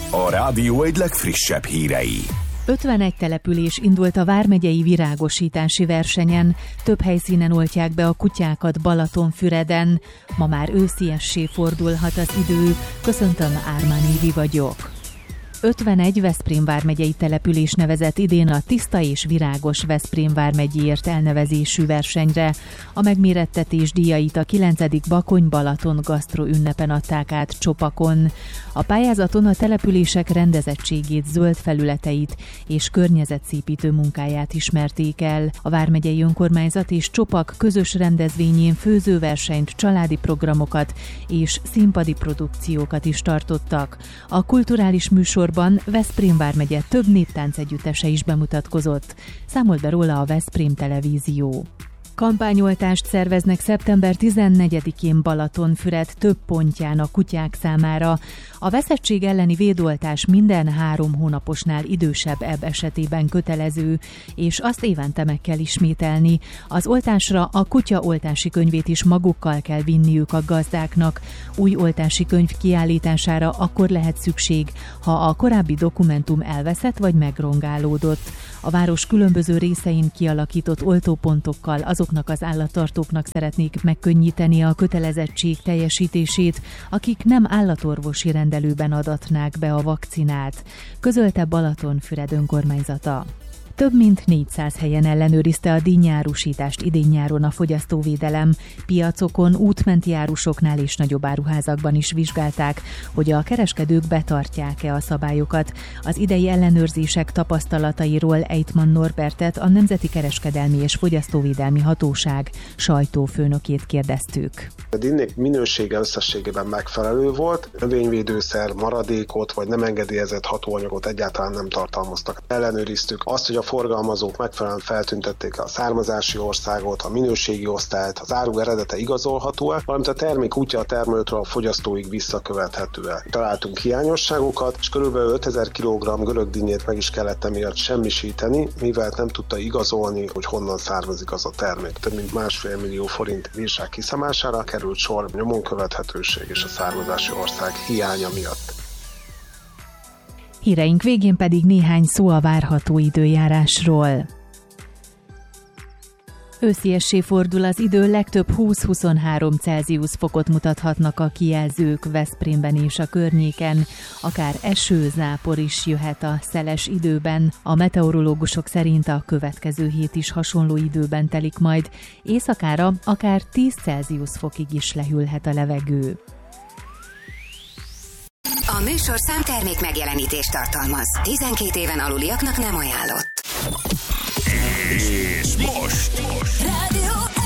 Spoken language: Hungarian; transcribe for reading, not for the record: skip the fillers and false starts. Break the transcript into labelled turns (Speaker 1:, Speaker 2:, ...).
Speaker 1: A rádió egy legfrissebb hírei.
Speaker 2: 51 település indult a vármegyei virágosítási versenyen. Több helyszínen oltják be a kutyákat Balatonfüreden. Ma már ősziessé fordulhat az idő. Köszöntöm, Ármán Évi vagyok. 51 Veszprém vármegyei település nevezett idén a Tiszta és Virágos Veszprém vármegyéért elnevezésű versenyre. A megmérettetés díjait a 9. Bakony-Balaton gasztro ünnepen adták át Csopakon. A pályázaton a települések rendezettségét, zöld felületeit és környezetszépítő munkáját ismerték el. A vármegyei önkormányzat és Csopak közös rendezvényén főzőversenyt, családi programokat és színpadi produkciókat is tartottak. A kulturális műsorban Veszprém vármegye több néptáncegyüttese is bemutatkozott. Számolt be róla a Veszprém Televízió. Kampányoltást szerveznek szeptember 14-én Balatonfüred több pontján a kutyák számára. A veszettség elleni védoltás minden 3 hónaposnál idősebb ebb esetében kötelező, és azt évente meg kell ismételni. Az oltásra a kutyaoltási könyvét is magukkal kell vinniük a gazdáknak. Új oltási könyv kiállítására akkor lehet szükség, ha a korábbi dokumentum elveszett vagy megrongálódott. A város különböző részein kialakított oltópontokkal azoknak az állattartóknak szeretnék megkönnyíteni a kötelezettség teljesítését, akik nem állatorvosi rendelőben adatnák be a vakcinát, közölte Balatonfüred önkormányzata. Több mint 400 helyen ellenőrizte a díjnyárusítást idén-nyáron a fogyasztóvédelem. Piacokon, útmenti árusoknál és nagyobb áruházakban is vizsgálták, hogy a kereskedők betartják-e a szabályokat. Az idei ellenőrzések tapasztalatairól Eitman Norbertet, a Nemzeti Kereskedelmi és Fogyasztóvédelmi Hatóság sajtófőnökét kérdeztük.
Speaker 3: A dinnék minősége összességében megfelelő volt, növényvédőszer, maradékot vagy nem engedélyezett hatóanyagot egyáltalán nem tartalmaztak. Ellenőriztük azt, hogy a forgalmazók megfelelően feltüntették a származási országot, a minőségi osztályt, az áru eredete igazolható-e, valamint a termék útja a termelőtől a fogyasztóig visszakövethető-e. Találtunk hiányosságokat, és kb. 5000 kg görög dinnyét meg is kellett emiatt semmisíteni, mivel nem tudta igazolni, hogy honnan származik az a termék. Több mint 1,5 millió forint bírság kiszámására került sor nyomon követhetőség és a származási ország hiánya miatt.
Speaker 2: Híreink végén pedig néhány szó a várható időjárásról. Ősziessé fordul az idő, legtöbb 20-23 Celsius fokot mutathatnak a kijelzők Veszprémben és a környéken. Akár eső, zápor is jöhet a szeles időben. A meteorológusok szerint a következő hét is hasonló időben telik majd. Éjszakára akár 10 Celsius fokig is lehűlhet a levegő.
Speaker 4: A műsorszám termék megjelenítést tartalmaz. 12 éven aluliaknak nem ajánlott.
Speaker 1: És most.
Speaker 4: Rádió